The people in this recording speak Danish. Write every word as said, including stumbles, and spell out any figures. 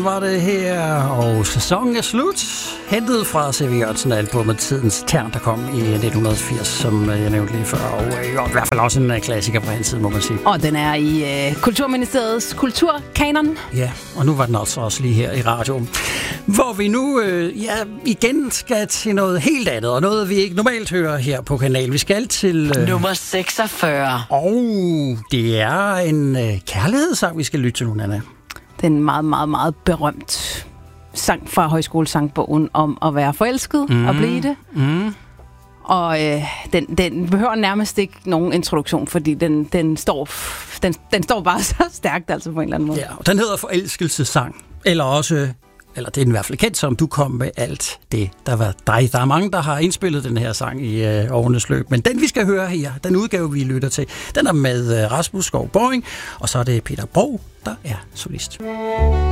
Jørgensen var det her, og sæsonen er slut. Hentet fra C V Jørgensen-albumet Tidens Tern, der kom i nitten firs, som jeg nævnte lige før. Og i hvert fald også en klassiker fra hans tid, må man sige. Og den er i uh, Kulturministeriets kulturkanon. Ja, og nu var den også, også lige her i radioen. Hvor vi nu øh, ja, igen skal til noget helt andet, og noget vi ikke normalt hører her på kanalen. Vi skal til... Øh, nummer seksogfyrre. Og det er en øh, kærlighedssang, vi skal lytte til nu, Nanna. Den meget, meget, meget berømt sang fra Højskolesangbogen om at være forelsket mm. og blive det. Mm. Og øh, den, den behøver nærmest ikke nogen introduktion, fordi den, den, står, den, den står bare så stærkt altså på en eller anden måde. Ja, og den hedder Forelskelsessang. Eller også, eller det er den i hvert fald kendt som, Du kom med alt det, der var dig. Der er mange, der har indspillet den her sang i øh, årenes løb. Men den, vi skal høre her, den udgave, vi lytter til, den er med øh, Rasmus Skov Boring, og så er det Peter Bro, der er solist.